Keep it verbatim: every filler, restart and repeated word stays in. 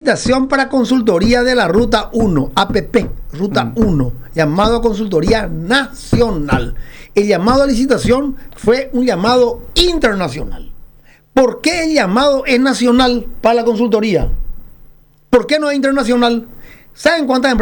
licitación para consultoría de la Ruta uno, A P P, Ruta mm. uno, llamado a consultoría nacional. El llamado a licitación fue un llamado internacional. ¿Por qué el llamado es nacional para la consultoría? ¿Por qué no es internacional? ¿Saben cuántas empresas